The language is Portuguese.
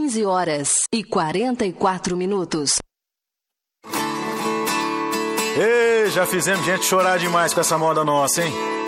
15h44. Ei, já fizemos gente chorar demais com essa moda nossa, hein?